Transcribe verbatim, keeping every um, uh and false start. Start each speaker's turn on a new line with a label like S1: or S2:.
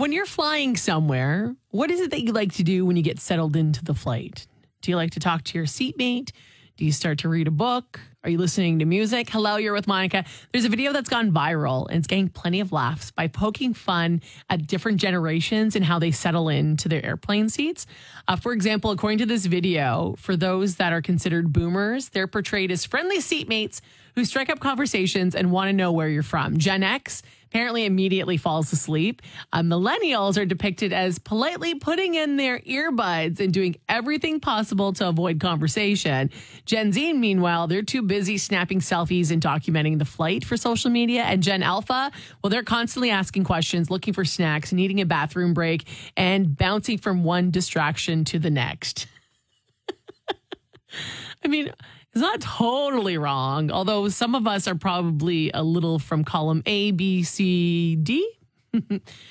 S1: When you're flying somewhere, what is it that you like to do when you get settled into the flight? Do you like to talk to your seatmate? Do you start to read a book? Are you listening to music? Hello, you're with Monica. There's a video that's gone viral and it's getting plenty of laughs by poking fun at different generations and how they settle into their airplane seats. Uh, for example, according to this video, for those that are considered boomers, they're portrayed as friendly seatmates who strike up conversations and want to know where you're from. Gen X apparently immediately falls asleep. Uh, millennials are depicted as politely putting in their earbuds and doing everything possible to avoid conversation. Gen Z, meanwhile, they're too busy snapping selfies and documenting the flight for social media. And Gen Alpha, well, they're constantly asking questions, looking for snacks, needing a bathroom break, and bouncing from one distraction to the next. I mean, it's not totally wrong, although some of us are probably a little from column A, B, C, D.